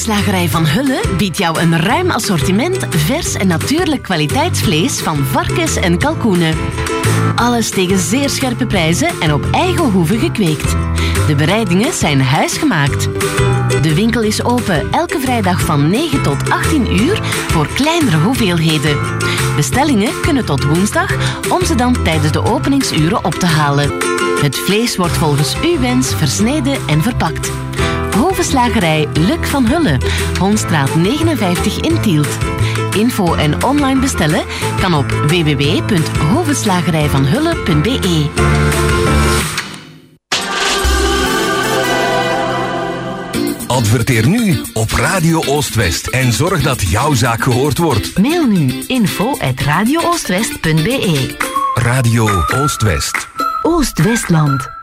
Hovenslagerij Van Hulle biedt jou een ruim assortiment vers en natuurlijk kwaliteitsvlees van varkens en kalkoenen. Alles tegen zeer scherpe prijzen en op eigen hoeve gekweekt. De bereidingen zijn huisgemaakt. De winkel is open elke vrijdag van 9 tot 18 uur voor kleinere hoeveelheden. Bestellingen kunnen tot woensdag om ze dan tijdens de openingsuren op te halen. Het vlees wordt volgens uw wens versneden en verpakt. Hovenslagerij Luc van Hulle, Honstraat 59 in Tielt. Info en online bestellen kan op www.hovenslagerijvanhulle.be. Adverteer nu op Radio Oost-West en zorg dat jouw zaak gehoord wordt. Mail nu info@radiooostwest.be. Radio Oost-West. Oost-Westland.